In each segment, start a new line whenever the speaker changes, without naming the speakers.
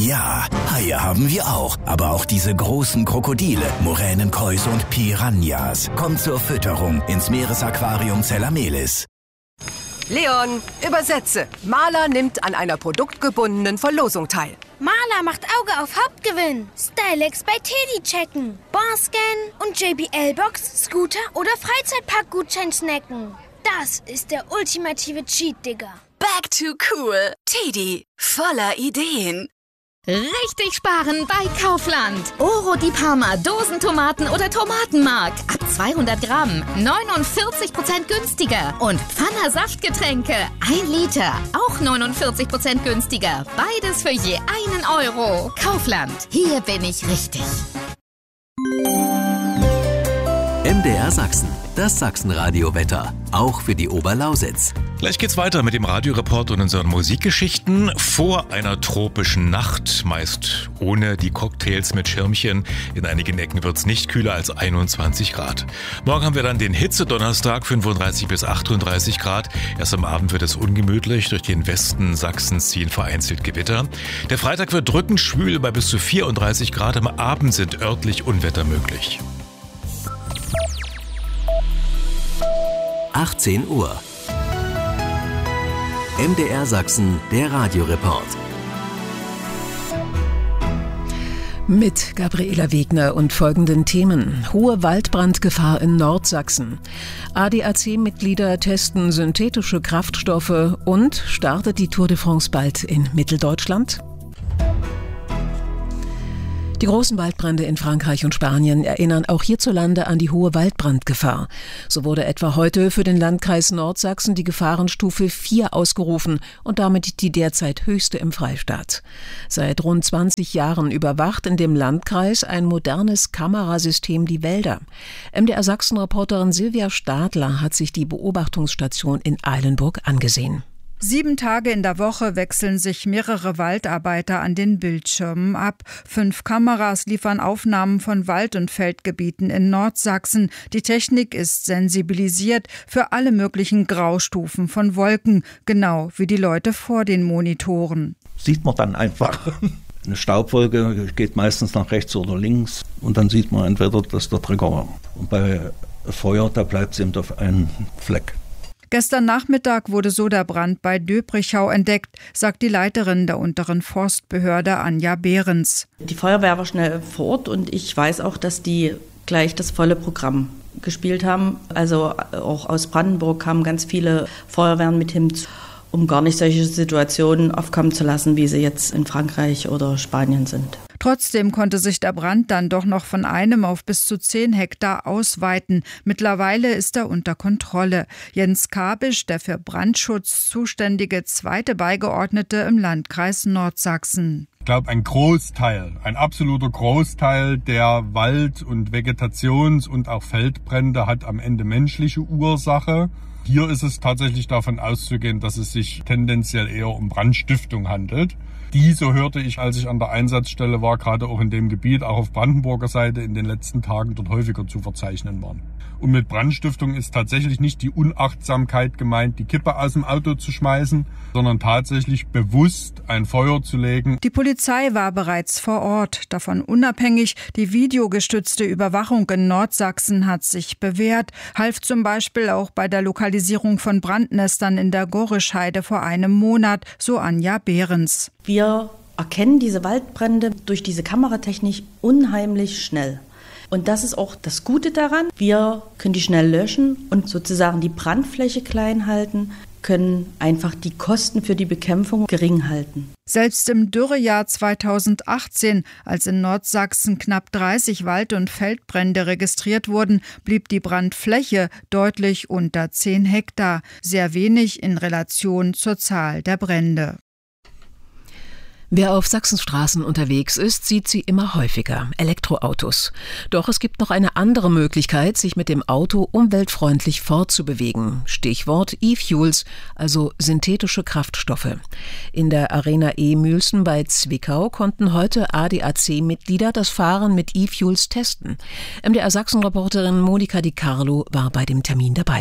Ja, Haie haben wir auch. Aber auch diese großen Krokodile, Moränenkois und Piranhas. Kommt zur Fütterung ins Meeresaquarium Zellamelis.
Leon, übersetze. Maler nimmt an einer produktgebundenen Verlosung teil.
Maler macht Auge auf Hauptgewinn. Stylex bei Teddy checken. Barscan und JBL-Box, Scooter oder Freizeitpark-Gutschein snacken. Das ist der ultimative Cheat, Digga.
Back to cool. Teddy, voller Ideen.
Richtig sparen bei Kaufland. Oro di Parma, Dosentomaten oder Tomatenmark. Ab 200 Gramm, 49% günstiger. Und Pfanner Saftgetränke, 1 Liter, auch 49% günstiger. Beides für je 1 Euro. Kaufland, hier bin ich richtig.
MDR Sachsen, das Sachsenradio-Wetter, auch für die Oberlausitz.
Gleich geht's weiter mit dem Radioreport und unseren Musikgeschichten. Vor einer tropischen Nacht, meist ohne die Cocktails mit Schirmchen. In einigen Ecken wird's nicht kühler als 21 Grad. Morgen haben wir dann den Hitze-Donnerstag, 35 bis 38 Grad. Erst am Abend wird es ungemütlich. Durch den Westen Sachsens ziehen vereinzelt Gewitter. Der Freitag wird drückend schwül bei bis zu 34 Grad. Am Abend sind örtlich Unwetter möglich.
18 Uhr. MDR Sachsen, der Radioreport.
Mit Gabriela Wegner und folgenden Themen. Hohe Waldbrandgefahr in Nordsachsen. ADAC-Mitglieder testen synthetische Kraftstoffe und startet die Tour de France bald in Mitteldeutschland? Die großen Waldbrände in Frankreich und Spanien erinnern auch hierzulande an die hohe Waldbrandgefahr. So wurde etwa heute für den Landkreis Nordsachsen die Gefahrenstufe 4 ausgerufen und damit die derzeit höchste im Freistaat. Seit rund 20 Jahren überwacht in dem Landkreis ein modernes Kamerasystem die Wälder. MDR Sachsen-Reporterin Silvia Stadler hat sich die Beobachtungsstation in Eilenburg angesehen.
7 Tage in der Woche wechseln sich mehrere Waldarbeiter an den Bildschirmen ab. 5 Kameras liefern Aufnahmen von Wald- und Feldgebieten in Nordsachsen. Die Technik ist sensibilisiert für alle möglichen Graustufen von Wolken, genau wie die Leute vor den Monitoren.
Sieht man dann einfach. Eine Staubwolke geht meistens nach rechts oder links und dann sieht man entweder, dass der Träger war. Und bei Feuer, da bleibt es eben auf einen Fleck.
Gestern Nachmittag wurde so der Brand bei Döbrichau entdeckt, sagt die Leiterin der unteren Forstbehörde Anja Behrens.
Die Feuerwehr war schnell vor Ort und ich weiß auch, dass die gleich das volle Programm gespielt haben. Also auch aus Brandenburg kamen ganz viele Feuerwehren mit hin, um gar nicht solche Situationen aufkommen zu lassen, wie sie jetzt in Frankreich oder Spanien sind.
Trotzdem konnte sich der Brand dann doch noch von 1 auf bis zu 10 Hektar ausweiten. Mittlerweile ist er unter Kontrolle. Jens Kabisch, der für Brandschutz zuständige 2. Beigeordnete im Landkreis Nordsachsen.
Ich glaube, ein absoluter Großteil der Wald- und Vegetations- und auch Feldbrände hat am Ende menschliche Ursache. Hier ist es tatsächlich davon auszugehen, dass es sich tendenziell eher um Brandstiftung handelt. Die, so hörte ich, als ich an der Einsatzstelle war, gerade auch in dem Gebiet, auch auf Brandenburger Seite, in den letzten Tagen dort häufiger zu verzeichnen waren. Und mit Brandstiftung ist tatsächlich nicht die Unachtsamkeit gemeint, die Kippe aus dem Auto zu schmeißen, sondern tatsächlich bewusst ein Feuer zu legen.
Die Polizei war bereits vor Ort. Davon unabhängig, die videogestützte Überwachung in Nordsachsen hat sich bewährt, half zum Beispiel auch bei der Lokalisierung von Brandnestern in der Gorischheide vor einem Monat, so Anja Behrens.
Wir erkennen diese Waldbrände durch diese Kameratechnik unheimlich schnell. Und das ist auch das Gute daran. Wir können die schnell löschen und sozusagen die Brandfläche klein halten, können einfach die Kosten für die Bekämpfung gering halten.
Selbst im Dürrejahr 2018, als in Nordsachsen knapp 30 Wald- und Feldbrände registriert wurden, blieb die Brandfläche deutlich unter 10 Hektar, sehr wenig in Relation zur Zahl der Brände.
Wer auf Sachsens Straßen unterwegs ist, sieht sie immer häufiger, Elektroautos. Doch es gibt noch eine andere Möglichkeit, sich mit dem Auto umweltfreundlich fortzubewegen. Stichwort E-Fuels, also synthetische Kraftstoffe. In der Arena E-Mülsen bei Zwickau konnten heute ADAC-Mitglieder das Fahren mit E-Fuels testen. MDR Sachsen-Reporterin Monika Di Carlo war bei dem Termin dabei.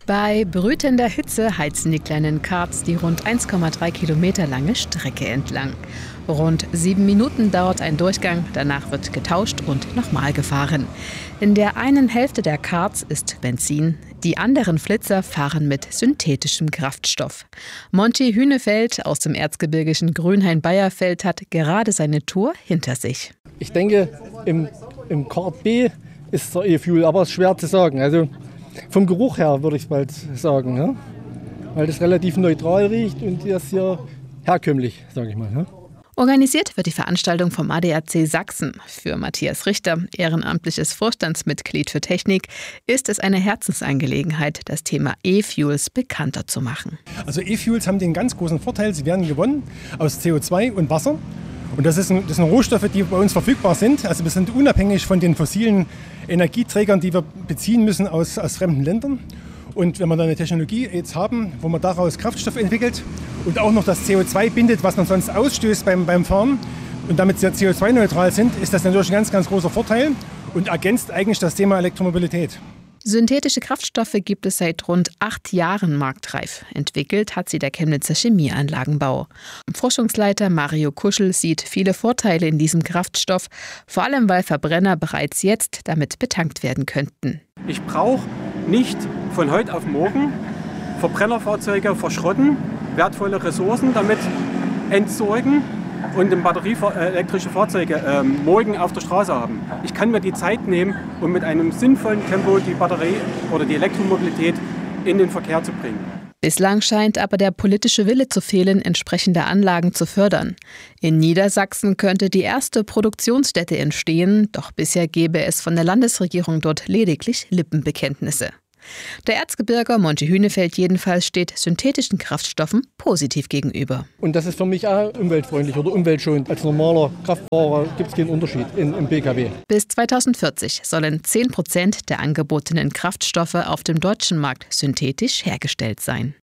Bei brütender Hitze heizen die kleinen Karts die rund 1,3 Kilometer lange Strecke entlang. Rund 7 Minuten dauert ein Durchgang, danach wird getauscht und nochmal gefahren. In der einen Hälfte der Karts ist Benzin, die anderen Flitzer fahren mit synthetischem Kraftstoff. Monty Hünefeld aus dem erzgebirgischen Grünhain-Bayerfeld hat gerade seine Tour hinter sich.
Ich denke, im Kart B ist der E-Fuel, aber es ist schwer zu sagen. Also vom Geruch her würde ich bald sagen, ja? Weil das relativ neutral riecht und das hier herkömmlich, sage ich mal. Ja?
Organisiert wird die Veranstaltung vom ADAC Sachsen. Für Matthias Richter, ehrenamtliches Vorstandsmitglied für Technik, ist es eine Herzensangelegenheit, das Thema E-Fuels bekannter zu machen.
Also E-Fuels haben den ganz großen Vorteil, sie werden gewonnen aus CO2 und Wasser. Und das sind Rohstoffe, die bei uns verfügbar sind. Also wir sind unabhängig von den fossilen Energieträgern, die wir beziehen müssen aus fremden Ländern. Und wenn wir dann eine Technologie jetzt haben, wo man daraus Kraftstoff entwickelt und auch noch das CO2 bindet, was man sonst ausstößt beim Fahren und damit sehr CO2-neutral sind, ist das natürlich ein ganz, ganz großer Vorteil und ergänzt eigentlich das Thema Elektromobilität.
Synthetische Kraftstoffe gibt es seit rund 8 Jahren marktreif. Entwickelt hat sie der Chemnitzer Chemieanlagenbau. Forschungsleiter Mario Kuschel sieht viele Vorteile in diesem Kraftstoff, vor allem weil Verbrenner bereits jetzt damit betankt werden könnten.
Ich brauche nicht von heute auf morgen Verbrennerfahrzeuge verschrotten, wertvolle Ressourcen damit entsorgen und batterieelektrische Fahrzeuge morgen auf der Straße haben. Ich kann mir die Zeit nehmen, um mit einem sinnvollen Tempo die Batterie oder die Elektromobilität in den Verkehr zu bringen.
Bislang scheint aber der politische Wille zu fehlen, entsprechende Anlagen zu fördern. In Niedersachsen könnte die erste Produktionsstätte entstehen, doch bisher gäbe es von der Landesregierung dort lediglich Lippenbekenntnisse. Der Erzgebirger Monty Hünefeld jedenfalls steht synthetischen Kraftstoffen positiv gegenüber.
Und das ist für mich auch umweltfreundlich oder umweltschonend. Als normaler Kraftfahrer gibt es keinen Unterschied im Pkw.
Bis 2040 sollen 10% der angebotenen Kraftstoffe auf dem deutschen Markt synthetisch hergestellt sein.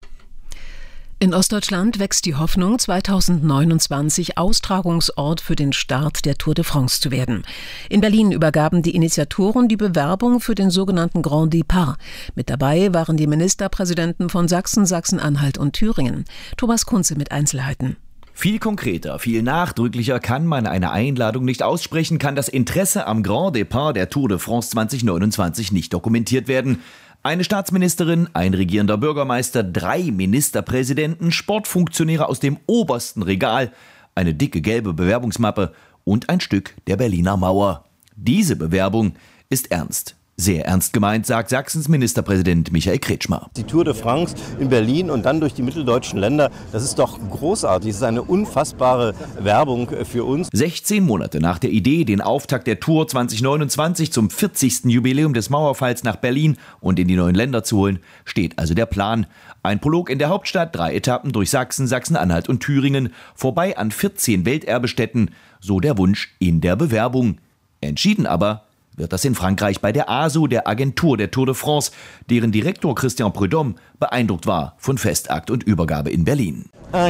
In Ostdeutschland wächst die Hoffnung, 2029 Austragungsort für den Start der Tour de France zu werden. In Berlin übergaben die Initiatoren die Bewerbung für den sogenannten Grand Départ. Mit dabei waren die Ministerpräsidenten von Sachsen, Sachsen-Anhalt und Thüringen. Thomas Kunze mit Einzelheiten.
Viel konkreter, viel nachdrücklicher kann man eine Einladung nicht aussprechen, kann das Interesse am Grand Départ der Tour de France 2029 nicht dokumentiert werden. Eine Staatsministerin, ein regierender Bürgermeister, 3 Ministerpräsidenten, Sportfunktionäre aus dem obersten Regal, eine dicke gelbe Bewerbungsmappe und ein Stück der Berliner Mauer. Diese Bewerbung ist ernst. Sehr ernst gemeint, sagt Sachsens Ministerpräsident Michael Kretschmer.
Die Tour de France in Berlin und dann durch die mitteldeutschen Länder, das ist doch großartig. Das ist eine unfassbare Werbung für uns.
16 Monate nach der Idee, den Auftakt der Tour 2029 zum 40. Jubiläum des Mauerfalls nach Berlin und in die neuen Länder zu holen, steht also der Plan. Ein Prolog in der Hauptstadt, 3 Etappen durch Sachsen, Sachsen-Anhalt und Thüringen, vorbei an 14 Welterbestätten, so der Wunsch in der Bewerbung. Entschieden aber wird das in Frankreich bei der ASO, der Agentur der Tour de France, deren Direktor Christian Prudhomme beeindruckt war von Festakt und Übergabe in Berlin.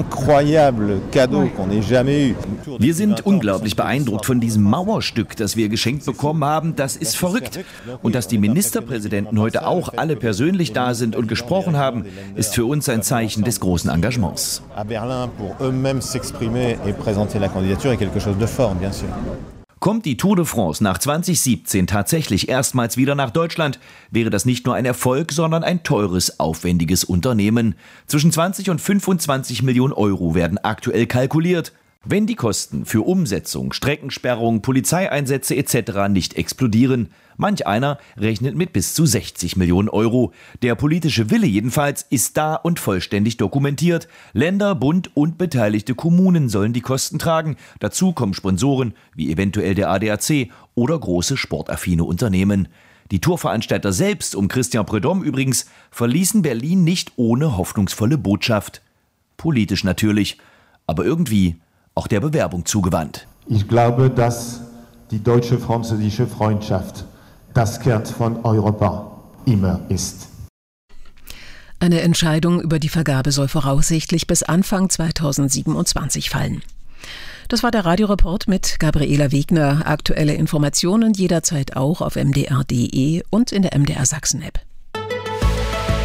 Wir sind unglaublich beeindruckt von diesem Mauerstück, das wir geschenkt bekommen haben. Das ist verrückt. Und dass die Ministerpräsidenten heute auch alle persönlich da sind und gesprochen haben, ist für uns ein Zeichen des großen Engagements. Kommt die Tour de France nach 2017 tatsächlich erstmals wieder nach Deutschland, wäre das nicht nur ein Erfolg, sondern ein teures, aufwendiges Unternehmen. Zwischen 20 und 25 Millionen Euro werden aktuell kalkuliert. Wenn die Kosten für Umsetzung, Streckensperrung, Polizeieinsätze etc. nicht explodieren, manch einer rechnet mit bis zu 60 Millionen Euro. Der politische Wille jedenfalls ist da und vollständig dokumentiert. Länder, Bund und beteiligte Kommunen sollen die Kosten tragen. Dazu kommen Sponsoren wie eventuell der ADAC oder große sportaffine Unternehmen. Die Tourveranstalter selbst, um Christian Prudhomme übrigens, verließen Berlin nicht ohne hoffnungsvolle Botschaft. Politisch natürlich, aber irgendwie auch der Bewerbung zugewandt.
Ich glaube, dass die deutsche-französische Freundschaft das Kern von Europa immer ist.
Eine Entscheidung über die Vergabe soll voraussichtlich bis Anfang 2027 fallen. Das war der Radioreport mit Gabriela Wegner. Aktuelle Informationen jederzeit auch auf mdr.de und in der MDR Sachsen-App.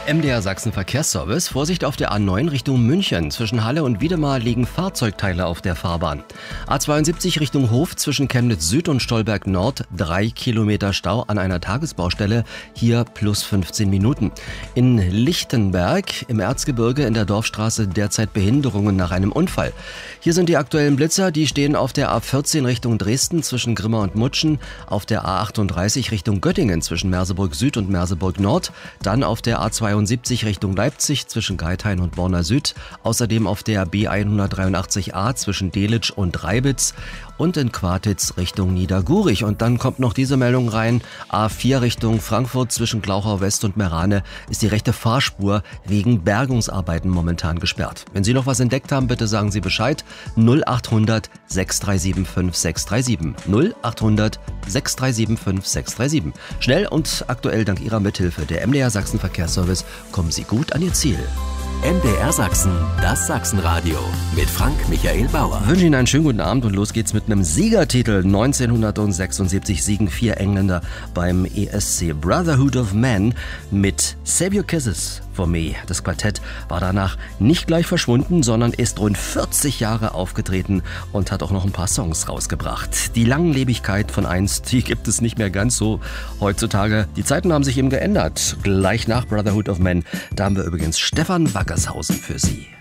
MDR Sachsen Verkehrsservice. Vorsicht auf der A9 Richtung München. Zwischen Halle und Wiedemar liegen Fahrzeugteile auf der Fahrbahn. A72 Richtung Hof zwischen Chemnitz Süd und Stolberg Nord. 3 Kilometer Stau an einer Tagesbaustelle. Hier plus 15 Minuten. In Lichtenberg im Erzgebirge in der Dorfstraße derzeit Behinderungen nach einem Unfall. Hier sind die aktuellen Blitzer. Die stehen auf der A14 Richtung Dresden zwischen Grimma und Mutschen. Auf der A38 Richtung Göttingen zwischen Merseburg Süd und Merseburg Nord. Dann auf der A72 Richtung Leipzig zwischen Geithain und Borna Süd. Außerdem auf der B183a zwischen Delitzsch und Reibitz und in Quartitz Richtung Niedergurich. Und dann kommt noch diese Meldung rein. A4 Richtung Frankfurt zwischen Glauchau West und Merane ist die rechte Fahrspur wegen Bergungsarbeiten momentan gesperrt. Wenn Sie noch was entdeckt haben, bitte sagen Sie Bescheid. 0800 637 5637. 0800 637 5637. Schnell und aktuell dank Ihrer Mithilfe der MDR Sachsen Verkehrsservice kommen Sie gut an Ihr Ziel.
MDR Sachsen, das Sachsenradio mit Frank Michael Bauer.
Ich wünsche Ihnen einen schönen guten Abend und los geht's mit einem Siegertitel. 1976 siegen 4 Engländer beim ESC Brotherhood of Man mit Save Your Kisses for Me. Das Quartett war danach nicht gleich verschwunden, sondern ist rund 40 Jahre aufgetreten und hat auch noch ein paar Songs rausgebracht. Die Langlebigkeit von einst, die gibt es nicht mehr ganz so heutzutage. Die Zeiten haben sich eben geändert. Gleich nach Brotherhood of Man, da haben wir übrigens Stefan Wackershausen für Sie.